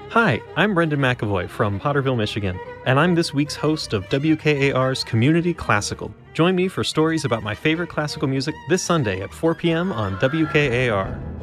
Hi, I'm Brendan McAvoy from Potterville, Michigan, and I'm this week's host of WKAR's Community Classical. Join me for stories about my favorite classical music this Sunday at 4 p.m. on WKAR.